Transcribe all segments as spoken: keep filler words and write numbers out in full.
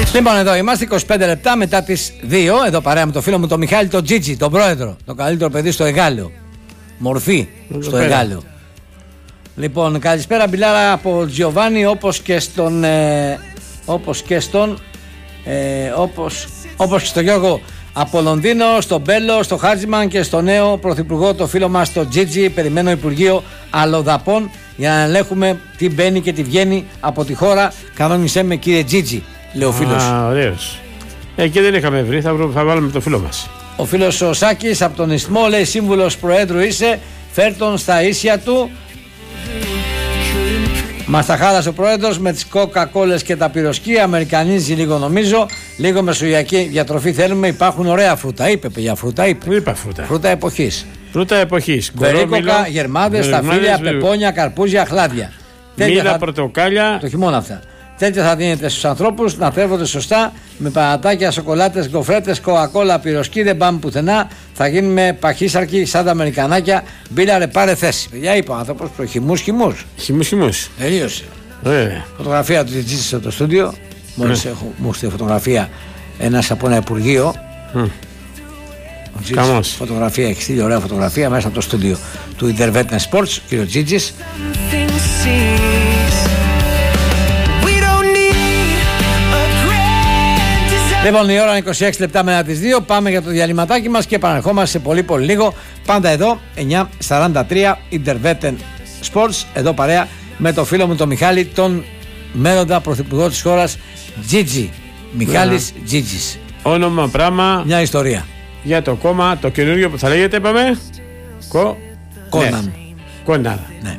Λοιπόν, εδώ είμαστε είκοσι πέντε λεπτά μετά τις δύο. Εδώ παρέα με το φίλο μου τον Μιχάλη τον Τζίτζι, τον πρόεδρο. Το καλύτερο παιδί στο Εγάλεο. Μορφή στο Εγάλεο. Λοιπόν, καλησπέρα Μπιλάρα από Τζιοβάνι, όπως και στον ε, όπως και στον ε, όπως, όπως και στον Γιώργο από Λονδίνο, στον Μπέλο, στο Χάτζιμαν και στο νέο πρωθυπουργό, το φίλο μας το Τζίτζι. Περιμένω Υπουργείο Αλλοδαπών για να ελέγχουμε τι μπαίνει και τι βγαίνει από τη χώρα. Κανόνισέ με κύριε Τζίτζι, λέει ο φίλος. Α, ωραίος. Εκεί δεν είχαμε βρει, θα, θα βάλουμε το φίλο μας. Ο φίλος ο Σάκης από τον Ισθμό λέει: σύμβουλος Προέδρου είσαι, φέρ τον στα ίσια του. Μας τα χάλασε ο πρόεδρος με τις κόκα-κόλες και τα πυροσκή. Αμερικανίζει λίγο νομίζω. Λίγο μεσογειακή διατροφή θέλουμε. Υπάρχουν ωραία φρούτα. Είπε για φρούτα. Είπε. Είπα φρούτα. Φρούτα εποχής. Φρούτα εποχής. Βερίκοκα, γερμάδες, σταφύλια, πεπόνια, καρπούζια, χλάδια. Μήλα, θα... πορτοκάλια. Το χειμώνα αυτά. Τέτοια θα δίνετε στους ανθρώπους να τρέφονται σωστά με πανατάκια, σοκολάτες, γκοφρέτες, κοακόλα, πυροσκή. Δεν πάμε πουθενά. Θα γίνουμε παχύσαρκοι σαν τα Αμερικανάκια. Μπίλαρε, πάρε θέση. Παιδιά, είπε ο άνθρωπος προ χυμούς, χυμούς. Χυμούς, χυμούς. Τελείωσε. Ε. Φωτογραφία του Τζίτζι στο στούντιο. Μόλις ε. έχω μου στείλει φωτογραφία ένας από ένα υπουργείο. Mm. Ο Τζίτζι, φωτογραφία, έχει στείλει ωραία φωτογραφία μέσα από το στούντιο του Intervetten Sports, κύριο Τζίτζις. Λοιπόν, η ώρα είναι είκοσι έξι λεπτά μετά τις δύο. Πάμε για το διαλυματάκι μας και επαναρχόμαστε σε πολύ πολύ λίγο. Πάντα εδώ, εννιά σαράντα τρία Intervetten Sports. Εδώ παρέα με το φίλο μου τον Μιχάλη, τον μέλλοντα πρωθυπουργό της χώρας, Τζίτζι. Μιχάλης yeah. Τζίτζις. Όνομα, πράγμα. Μια ιστορία. Για το κόμμα, το καινούριο που θα λέγεται, είπαμε. Κο... Κόναν. Ναι. Κόναν. Ναι.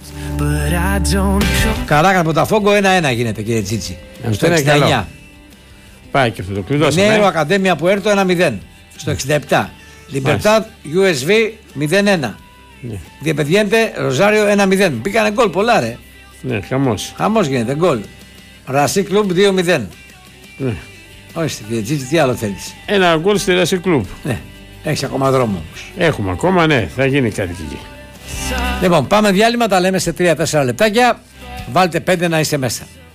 Καράκα από τα Φόγκο ένα ένα γίνεται, κύριε Τζίτζι. Στο εξήντα εννιά. Πάει και αυτό το κλειδώσαμε. Νέο Ακαδέμια που έρθω ένα μηδέν. Στο εξήντα επτά. Λιμπερτάδ γιου ες βι μηδέν ένα. Ναι. Διεπαιδιέντε Ροζάριο ένα μηδέν. Πήγανε γκολ πολλά ρε. Ναι, χαμός. Χαμός γίνεται γκολ. Ρασί Κλουμπ δύο μηδέν. Ναι. Όχι κύριε Τζίτζι, τι άλλο θέλεις. Ένα γκολ στη Ρασί Κλουμπ. Ναι. Έχεις ακόμα δρόμο όμως. Έχουμε ακόμα, ναι. Θα γίνει κάτι εκεί. Λοιπόν, πάμε διάλειμμα. Τα λέμε σε τρία τέσσερα λεπτάκια. Βάλτε πέντε να είστε μέσα.